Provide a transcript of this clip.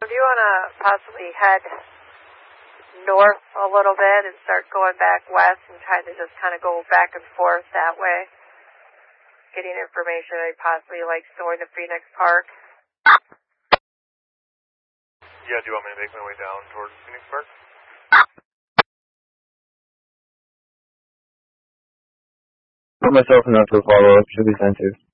do you want to possibly head north a little bit and start going back west and try to just kind of go back and forth that way? Getting information, possibly like storing the Phoenix Park. Yeah, do you want me to make my way down towards Phoenix Park? Put myself in for a follow-up, should be sent to.